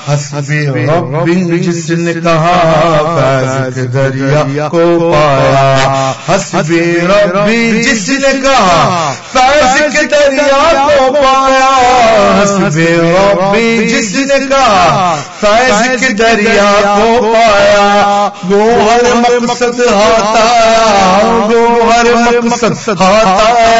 हस्बी रब्बी जिसने कहा फैज़ के दरिया को पाया, हस्बी रब्बी जिसने कहा फैज़ के दरिया को पाया, हस्बी रब्बी जिसने कहा फैज़ के दरिया को पाया। गो हर मकसद हाथ आया, गो हर मकसद हाथ आया।